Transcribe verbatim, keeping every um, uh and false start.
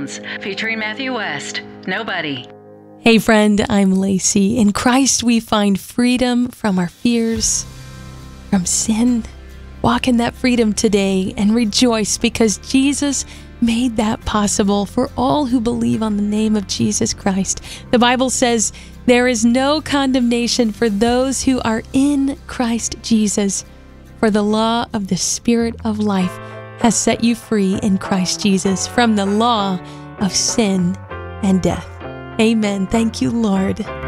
Sounds, featuring Matthew West, Nobody. Hey friend, I'm Lacey. In Christ we find freedom from our fears, from sin. Walk in that freedom today and rejoice because Jesus made that possible for all who believe on the name of Jesus Christ. The Bible says there is no condemnation for those who are in Christ Jesus, for the law of the Spirit of life has set you free in Christ Jesus from the law of sin and death. Amen. Thank you, Lord.